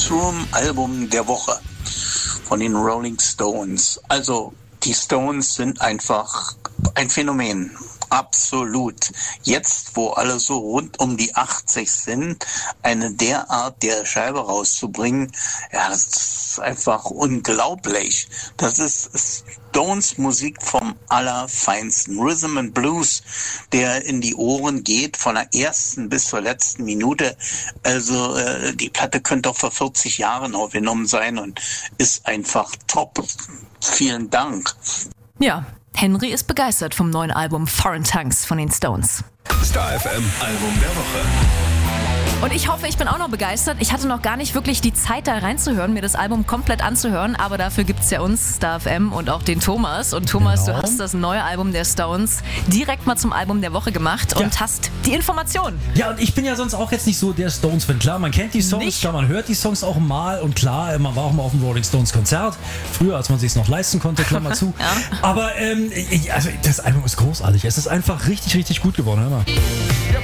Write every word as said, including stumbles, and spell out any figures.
zum Album der Woche von den Rolling Stones. Also die Stones sind einfach ein Phänomen. Absolut. Jetzt, wo alle so rund um die achtzig sind, eine derart der Scheibe rauszubringen, ja, das ist einfach unglaublich. Das ist Stones Musik vom Allerfeinsten. Rhythm and Blues, der in die Ohren geht, von der ersten bis zur letzten Minute. Also äh, die Platte könnte auch vor vierzig Jahren aufgenommen sein und ist einfach top. Vielen Dank. Ja, Henry ist begeistert vom neuen Album Foreign Tongues von den Stones. Star F M Album der Woche. Und ich hoffe, ich bin auch noch begeistert. Ich hatte noch gar nicht wirklich die Zeit, da reinzuhören, mir das Album komplett anzuhören. Aber dafür gibt es ja uns, Star F M und auch den Thomas. Und Thomas, genau. Du hast das neue Album der Stones direkt mal zum Album der Woche gemacht ja. und hast die Informationen. Ja, und ich bin ja sonst auch jetzt nicht so der Stones-Fan. Klar, man kennt die Songs, nicht. klar, man hört die Songs auch mal. Und klar, man war auch mal auf dem Rolling Stones Konzert. Früher, als man sich es noch leisten konnte, Klammer zu. ja. Aber ähm, also das Album ist großartig. Es ist einfach richtig, richtig gut geworden. Hör mal.